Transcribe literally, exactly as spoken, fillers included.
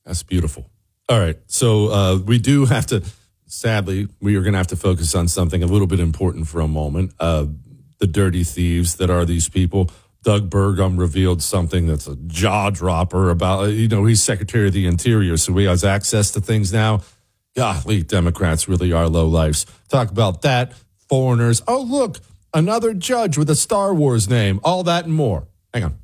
That's beautiful. All right. So uh, we do have to, sadly, we are going to have to focus on something a little bit important for a moment. Uh, the dirty thieves that are these people. Doug Burgum revealed something that's a jaw dropper about, you know, he's Secretary of the Interior, so he has access to things now. Golly, Democrats really are low lifes. Talk about that. Foreigners. Oh, look, another judge with a Star Wars name. All that and more. Hang on.